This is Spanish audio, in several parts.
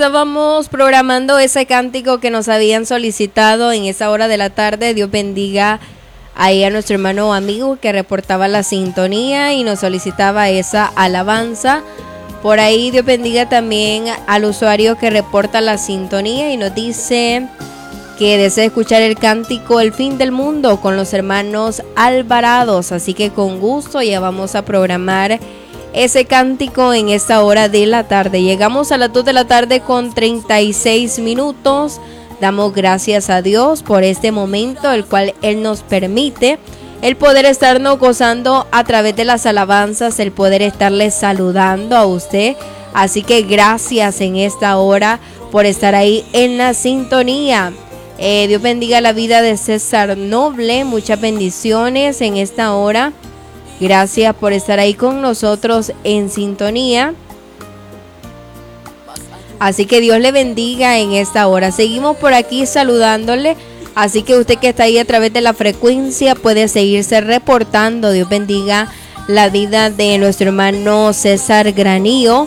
Estábamos programando ese cántico que nos habían solicitado en esa hora de la tarde. Dios bendiga ahí a nuestro hermano amigo que reportaba la sintonía y nos solicitaba esa alabanza. Por ahí Dios bendiga también al usuario que reporta la sintonía y nos dice que desea escuchar el cántico El Fin del Mundo con los hermanos Alvarados. Así que con gusto ya vamos a programar ese cántico en esta hora de la tarde. Llegamos a las 2 de la tarde con 36 minutos. Damos gracias a Dios por este momento, el cual Él nos permite el poder estarnos gozando a través de las alabanzas, el poder estarle saludando a usted. Así que gracias en esta hora por estar ahí en la sintonía. Dios bendiga la vida de César Noble. Muchas bendiciones en esta hora. Gracias por estar ahí con nosotros en sintonía. Así que Dios le bendiga en esta hora. Seguimos por aquí saludándole. Así que usted que está ahí a través de la frecuencia puede seguirse reportando. Dios bendiga la vida de nuestro hermano César Granillo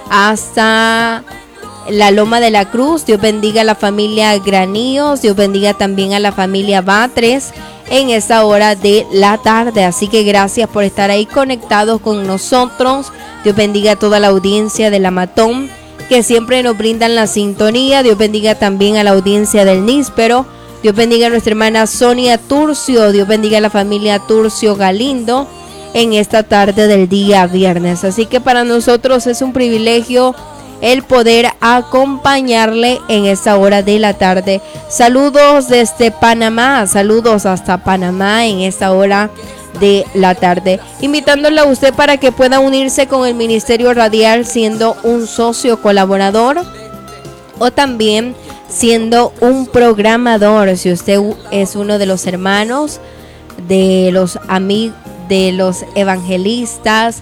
hasta la Loma de la Cruz. Dios bendiga a la familia Granillos. Dios bendiga también a la familia Batres en esta hora de la tarde. Así que gracias por estar ahí conectados con nosotros. Dios bendiga a toda la audiencia de La Matón que siempre nos brindan la sintonía. Dios bendiga también a la audiencia del Níspero. Dios bendiga a nuestra hermana Sonia Turcio. Dios bendiga a la familia Turcio Galindo en esta tarde del día viernes. Así que para nosotros es un privilegio el poder acompañarle en esta hora de la tarde. Saludos desde Panamá, saludos hasta Panamá en esta hora de la tarde. Invitándole a usted para que pueda unirse con el Ministerio Radial siendo un socio colaborador o también siendo un programador. Si usted es uno de los hermanos, de los amigos, de los evangelistas,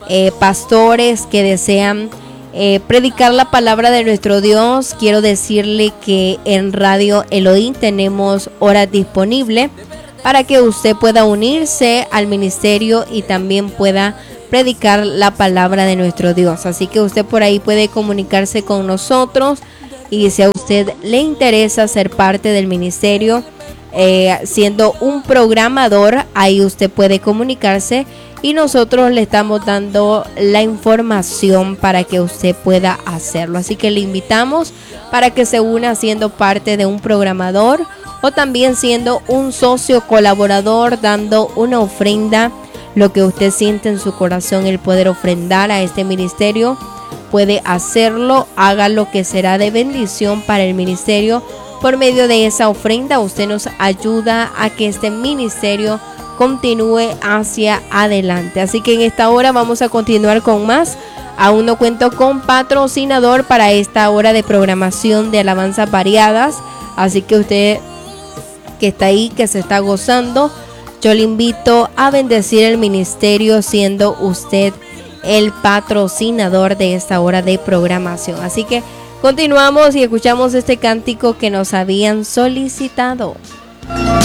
pastores que desean predicar la palabra de nuestro Dios, quiero decirle que en Radio Elohim tenemos horas disponibles para que usted pueda unirse al ministerio y también pueda predicar la palabra de nuestro Dios. Así que usted por ahí puede comunicarse con nosotros y si a usted le interesa ser parte del ministerio, siendo un programador, ahí usted puede comunicarse y nosotros le estamos dando la información para que usted pueda hacerlo. Así que le invitamos para que se una siendo parte de un programador o también siendo un socio colaborador, dando una ofrenda. Lo que usted siente en su corazón, el poder ofrendar a este ministerio, puede hacerlo. Haga lo que será de bendición para el ministerio. Por medio de esa ofrenda usted nos ayuda a que este ministerio continúe hacia adelante. Así que en esta hora vamos a continuar con más. Aún no cuento con patrocinador para esta hora de programación de alabanzas variadas. Así que usted que está ahí, que se está gozando, yo le invito a bendecir el ministerio siendo usted el patrocinador de esta hora de programación. Así que continuamos y escuchamos este cántico que nos habían solicitado.